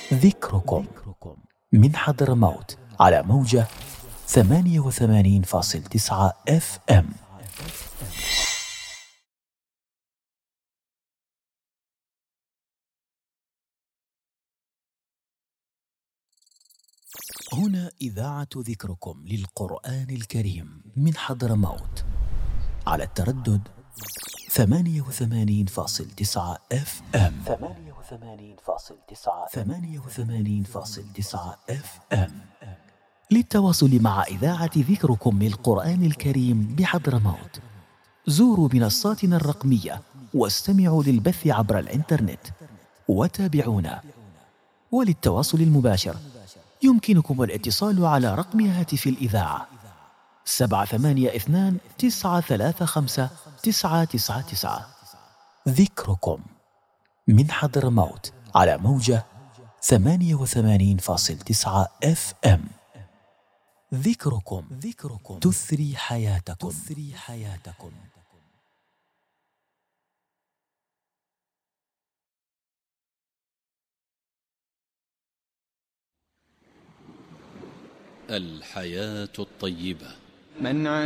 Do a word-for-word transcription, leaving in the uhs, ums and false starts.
ذكركم من حضرموت على موجة ثمانية وثمانين فاصل تسعة اف ام. هنا إذاعة ذكركم للقرآن الكريم من حضرموت على التردد ثمانية وثمانين فاصل تسعة اف ام. ثمانية وثمانين فاصل تسعة ثمانية وثمانين فاصل تسعة اف ام. للتواصل مع إذاعة ذكركم للقرآن الكريم بحضرموت زوروا منصاتنا الرقمية واستمعوا للبث عبر الإنترنت وتابعونا. وللتواصل المباشر يمكنكم الاتصال على رقم هاتف الإذاعة سبعة ثمانية اثنان تسعة ثلاثة خمسة تسعة تسعة تسعة. ذكركم من حضرموت على موجة ثمانية وثمانين فاصل تسعة اف ام. ذكركم ذكركم تثري حياتكم تثري حياتكم. الحياة الطيبة. من